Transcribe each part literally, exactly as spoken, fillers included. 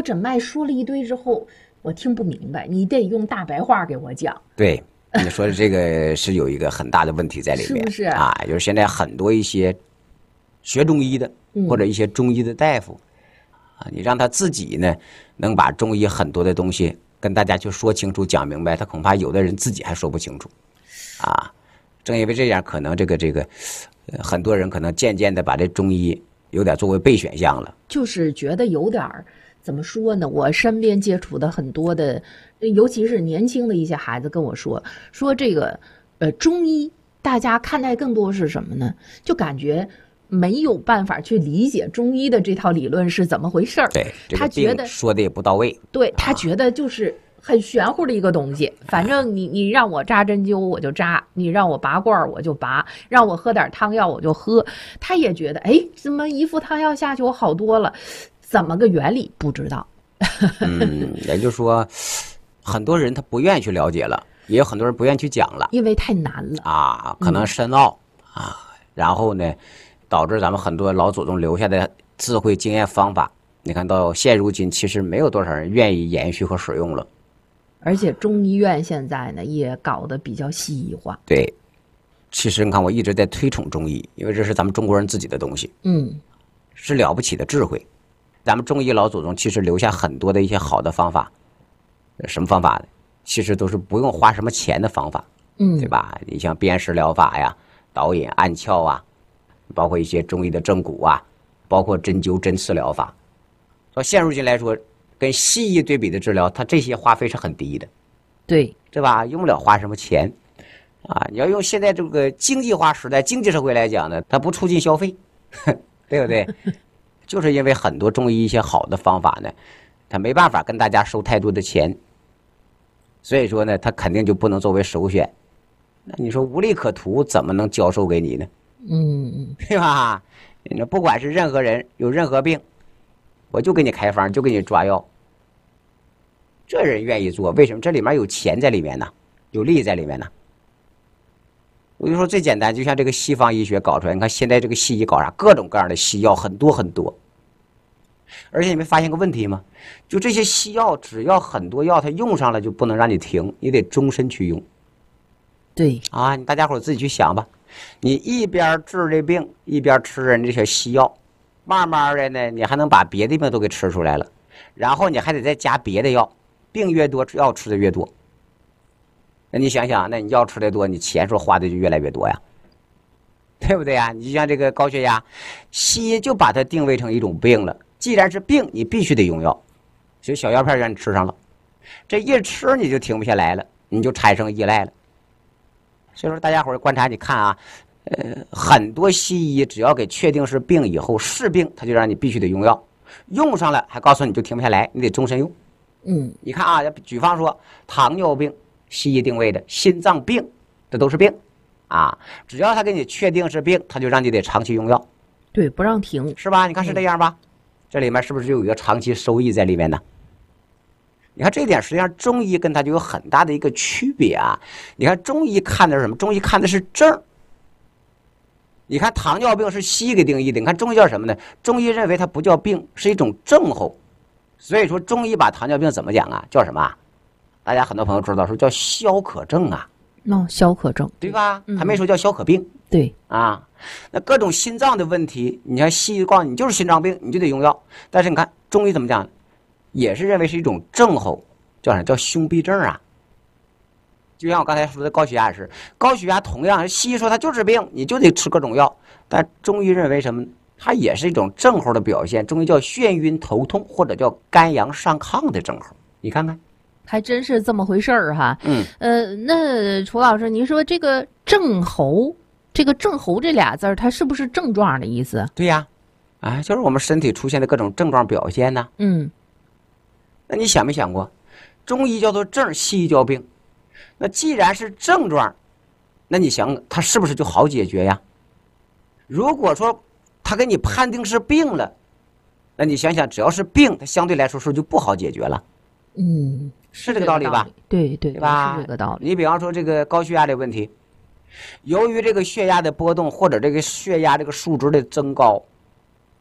诊脉说了一堆之后，我听不明白，你得用大白话给我讲。 对，你说的这个是有一个很大的问题在里面， 是不是啊？就是现在很多一些学中医的或者一些中医的大夫、嗯、啊，你让他自己呢能把中医很多的东西跟大家去说清楚讲明白，他恐怕有的人自己还说不清楚啊。正因为这样，可能这个这个、呃、很多人可能渐渐的把这中医有点作为备选项了， 就是觉得有点怎么说呢？我身边接触的很多的，尤其是年轻的一些孩子跟我说，说这个呃中医，大家看待更多是什么呢？就感觉没有办法去理解中医的这套理论是怎么回事儿。 对， 他觉得说的也不到位。 对，他觉得就是很玄乎的一个东西，反正你你让我扎针灸我就扎，你让我拔罐我就拔，让我喝点汤药我就喝。他也觉得，哎，怎么一副汤药下去我好多了？怎么个原理不知道？ 嗯，也就是说，很多人他不愿意去了解了，也有很多人不愿意去讲了， 因为太难了啊，可能深奥、嗯、啊，然后呢，导致咱们很多老祖宗留下的智慧经验方法，你看到现如今，其实没有多少人愿意延续和使用了。 而且中医院现在呢也搞得比较西医化。 对，其实你看我一直在推崇中医，因为这是咱们中国人自己的东西， 嗯， 是了不起的智慧。咱们中医老祖宗其实留下很多的一些好的方法，什么方法呢？其实都是不用花什么钱的方法， 嗯， 对吧？你像砭石疗法呀、导引按窍啊，包括一些中医的正骨啊，包括针灸针刺疗法。到现如今来说，跟西医对比的治疗，它这些花费是很低的， 对， 对吧？用不了花什么钱啊！你要用现在这个经济化时代、经济社会来讲呢，它不促进消费，对不对？就是因为很多中医一些好的方法呢，他没办法跟大家收太多的钱，所以说呢，他肯定就不能作为首选。那你说无利可图，怎么能教授给你呢？ 嗯， 对吧？那不管是任何人有任何病，我就给你开方，就给你抓药。这人愿意做，为什么？这里面有钱在里面呢，有利在里面呢。我就说最简单，就像这个西方医学搞出来，你看现在这个西医搞啥，各种各样的西药很多很多。而且你没发现个问题吗？就这些西药，只要很多药它用上了，就不能让你停，你得终身去用。 对啊，你大家伙自己去想吧。你一边治这病，一边吃人这些西药，慢慢的呢，你还能把别的病都给吃出来了，然后你还得再加别的药，病越多，药吃的越多。那你想想，那你药吃的多，你钱说花的就越来越多呀，对不对呀？你就像这个高血压，西医就把它定位成一种病了。既然是病，你必须得用药，所以小药片让你吃上了，这一吃你就停不下来了，你就产生依赖了。所以说，大家伙观察，你看啊，呃，很多西医只要给确定是病以后是病，他就让你必须得用药，用上了还告诉你就停不下来，你得终身用。 嗯， 你看啊，举方说糖尿病。西医定位的心脏病，这都是病啊！只要他给你确定是病，他就让你得长期用药， 对，不让停， 是吧？你看是这样吧？嗯、这里面是不是有一个长期收益在里面呢？你看这一点，实际上中医跟它就有很大的一个区别啊！你看中医看的是什么？中医看的是症。你看糖尿病是西医给定义的，你看中医叫什么呢？中医认为它不叫病，是一种症候。所以说中医把糖尿病怎么讲啊？叫什么？大家很多朋友知道说叫消渴症啊， 那、哦、消渴症对吧？他没说叫消渴病， 对啊。那各种心脏的问题，你看西医告诉你就是心脏病，你就得用药。但是你看中医怎么讲，也是认为是一种症候，叫啥？叫胸痹症啊。就像我刚才说的高血压是，高血压同样西医说它就是病，你就得吃各种药。但中医认为什么？它也是一种症候的表现。中医叫眩晕头痛，或者叫肝阳上亢的症候。你看看。 还真是这么回事儿哈， 嗯， 呃，那楚老师，您说这个症候，这个症候这俩字儿，它是不是症状的意思？ 对呀，啊，就是我们身体出现的各种症状表现呢。 嗯， 那你想没想过，中医叫做症，西医叫病。那既然是症状，那你想它是不是就好解决呀？如果说他给你判定是病了，那你想想，只要是病，它相对来说是不是就不好解决了？ 嗯， 是这个道理吧？ 对对对吧？ 是这个道理。 你比方说这个高血压的问题，由于这个血压的波动或者这个血压这个数值的增高，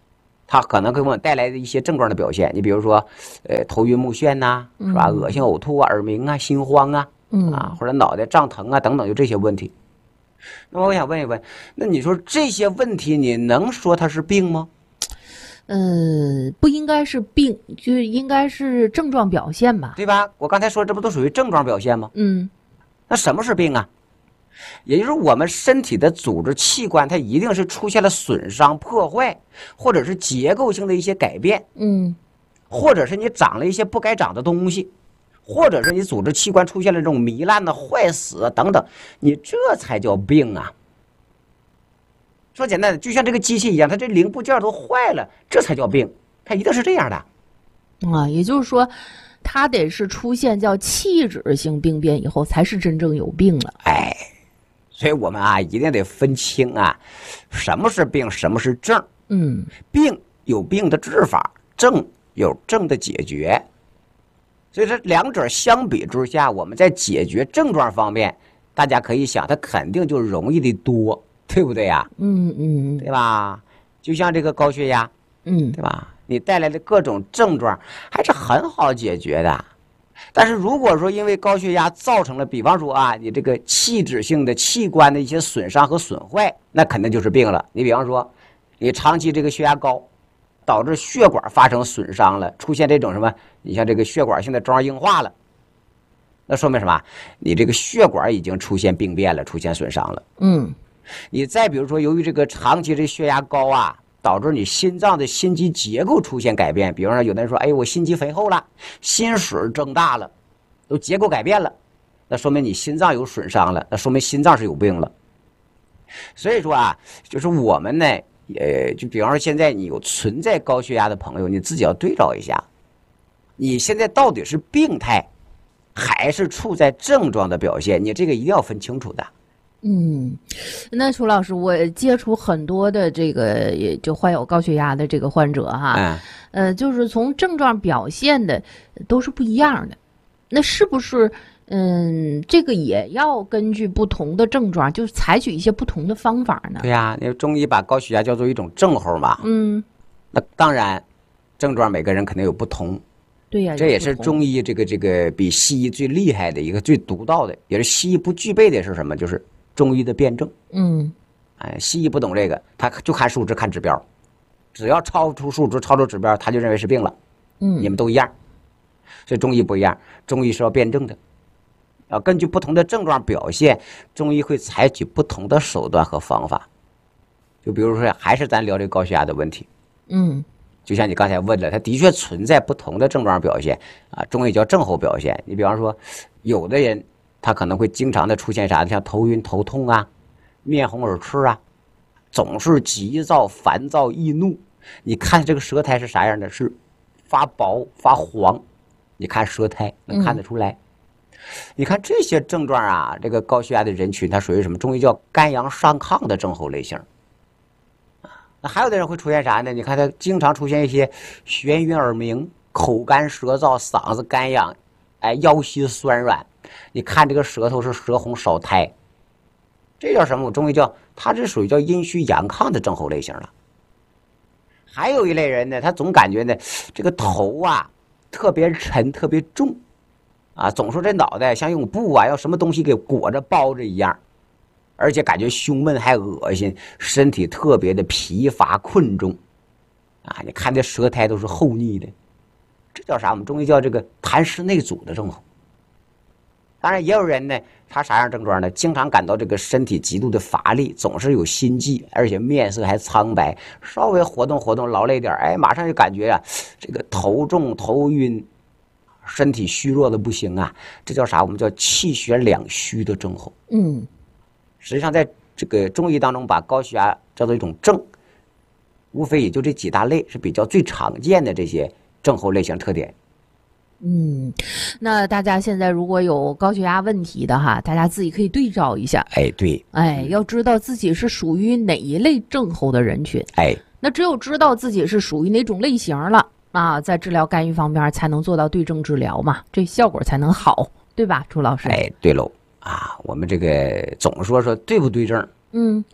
它可能给我们带来的一些症状的表现。你比如说，呃，头晕目眩呐、啊，是吧？恶心、呕吐啊，耳鸣啊，心慌啊， 嗯啊，或者脑袋胀疼啊，等等，就这些问题。那么我想问一问，那你说这些问题，你能说它是病吗？ 呃，不应该是病，就应该是症状表现吧？ 对吧？我刚才说这不都属于症状表现吗？ 嗯， 那什么是病啊？也就是我们身体的组织器官，它一定是出现了损伤、破坏，或者是结构性的一些改变， 嗯， 或者是你长了一些不该长的东西，或者是你组织器官出现了这种糜烂的、坏死等等，你这才叫病啊。说简单的，就像这个机器一样，它这零部件都坏了，这才叫病，它一定是这样的啊。也就是说，它得是出现叫器质性病变以后，才是真正有病了。 哎，所以我们啊，一定得分清啊，什么是病，什么是症。 嗯， 病有病的治法，症有症的解决。所以这两者相比之下，我们在解决症状方面，大家可以想，它肯定就容易的多。对不对呀、啊？ 嗯嗯， 对吧？就像这个高血压， 嗯， 对吧？你带来的各种症状还是很好解决的。但是如果说因为高血压造成了，比方说啊，你这个器质性的器官的一些损伤和损坏，那肯定就是病了。你比方说，你长期这个血压高，导致血管发生损伤了，出现这种什么，你像这个血管性的粥硬化了，那说明什么？你这个血管已经出现病变了，出现损伤了。 嗯。 你再比如说，由于这个长期这血压高啊，导致你心脏的心肌结构出现改变。比方说，有的人说，哎，我心肌肥厚了，心室增大了，都结构改变了，那说明你心脏有损伤了，那说明心脏是有病了。所以说啊，就是我们呢，呃，就比方说现在你有存在高血压的朋友，你自己要对照一下，你现在到底是病态，还是处在症状的表现？你这个一定要分清楚的。 嗯，那楚老师，我接触很多的这个也就患有高血压的这个患者哈， 嗯， 呃，就是从症状表现的都是不一样的，那是不是嗯，这个也要根据不同的症状，就采取一些不同的方法呢？ 对呀、啊，因为中医把高血压叫做一种症候嘛， 嗯， 那当然，症状每个人肯定有不同。 对呀、啊， 这也是中医这个这个比西医最厉害的一个最独到的，也是西医不具备的是什么？就是中医的辩证。 嗯， 哎，西医不懂这个，他就看数值看指标，只要超出数值超出指标，他就认为是病了。 嗯， 你们都一样，所以中医不一样，中医是要辩证的，要根据不同的症状表现，中医会采取不同的手段和方法。就比如说，还是咱聊这高血压的问题。 嗯。 就像你刚才问了，它的确存在不同的症状表现啊，中医叫症候表现。你比方说，有的人他可能会经常的出现啥，像头晕、头痛啊，面红耳赤啊，总是急躁、烦躁、易怒。你看这个舌苔是啥样的？是发薄、发黄。你看舌苔能看得出来。嗯、你看这些症状啊，这个高血压的人群，它属于什么？中医叫肝阳上亢的症候类型。那还有的人会出现啥呢？你看他经常出现一些眩晕耳鸣、口干舌燥、嗓子干痒，哎，腰膝酸软。你看这个舌头是舌红少苔，这叫什么？我中医叫他这属于叫阴虚阳亢的症候类型了。还有一类人呢，他总感觉呢，这个头啊特别沉、特别重，啊，总说这脑袋像用布啊，要什么东西给裹着包着一样。而且感觉胸闷还恶心，身体特别的疲乏困重，啊，你看这舌苔都是厚腻的，这叫啥？我们中医叫这个痰湿内阻的症候。当然，也有人呢，他啥样症状呢？经常感到这个身体极度的乏力，总是有心悸，而且面色还苍白，稍微活动活动劳累点，哎，马上就感觉啊，这个头重头晕，身体虚弱的不行啊，这叫啥？我们叫气血两虚的症候。 嗯。 实际上，在这个中医当中，把高血压叫做一种症，无非也就这几大类是比较最常见的这些症候类型特点。 嗯，那大家现在如果有高血压问题的哈，大家自己可以对照一下。 哎，对， 哎，要知道自己是属于哪一类症候的人群。 哎， 那只有知道自己是属于哪种类型了啊，在治疗干预方面才能做到对症治疗嘛，这效果才能好，对吧，朱老师？ 哎，对喽。啊，我们这个总说说对不对症， 嗯，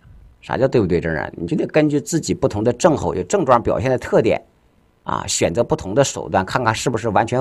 啥叫对不对症啊？你就得根据自己不同的症候、有症状表现的特点，啊，选择不同的手段，看看是不是完全